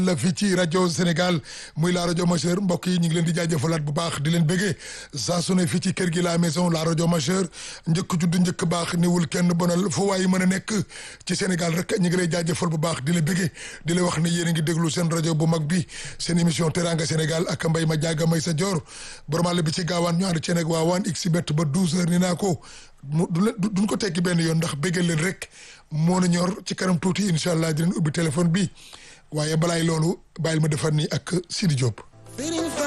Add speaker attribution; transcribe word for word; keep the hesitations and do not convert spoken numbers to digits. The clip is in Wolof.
Speaker 1: la fii ci rajo Sénégal muy la rajo majeure mbokk yi ñu ngi leen di jaajëfalaat bu baax di leen bëggee saa su ne fii ci kër gi la maison la rajo majeure njëkk judd njëkk baax niwul kenn bonal foo waaye mën a nekk ci Sénégal rek ñu ngi lay jaajëfal bu baax di la bëggee di la wax ne yéen a ngi déglu seen rajo bu mag bi seen émission Teranga Sénégal ak Mbaye ma jaaga may sa joor boromale bi ci gaawaan ñu ànd ci nag waa waan x bet ba douze heures ni naa ko mu duñ ko tekki benn yoon ndax bëggal leen rek moo na ñor ci kanam tuuti incha allah di leen ubbi téléphone bi waaye balaay loolu bàyyil ma defar nii ak Sidi Diop.